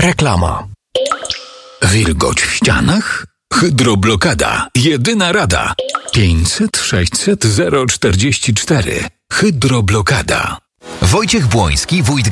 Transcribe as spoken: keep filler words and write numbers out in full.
Reklama. Wilgoć w ścianach? Hydroblokada. Jedyna rada. pięćset sześćset zero czterdzieści cztery. Hydroblokada. Wojciech Błoński, wójt